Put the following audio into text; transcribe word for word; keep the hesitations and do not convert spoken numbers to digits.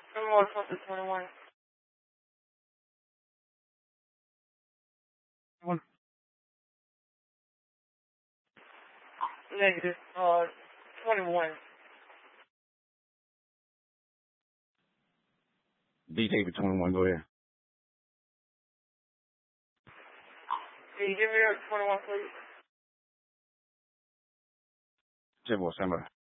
More close to twenty-one. One. Negative. Uh, twenty-one. D David twenty-one, go ahead. Can you give me that twenty-one, please? ten more, stand by.